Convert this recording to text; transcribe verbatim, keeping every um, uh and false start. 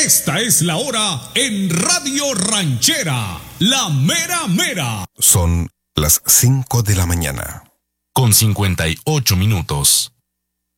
Esta es la hora en Radio Ranchera, la mera mera. Son las cinco de la mañana. Con cincuenta y ocho minutos.